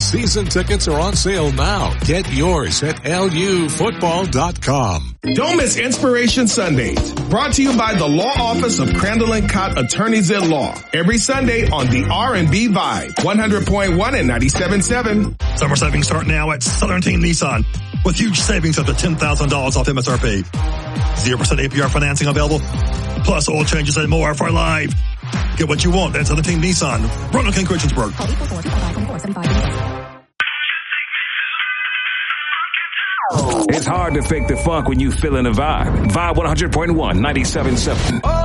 Season tickets are on sale now. Get yours at lufootball.com. Don't miss Inspiration Sundays, brought to you by the Law Office of Crandall & Cott Attorneys at Law. Every Sunday on the R&B Vibe, 100.1 and 97.7. Summer savings start now at Southern Team Nissan with huge savings up to $10,000 off MSRP. 0% APR financing available, plus oil changes and more for life. Get what you want at Southern Team Nissan, Roanoke and Christiansburg. It's hard to fake the funk when you feeling the vibe. Vibe 100.1, 97.7.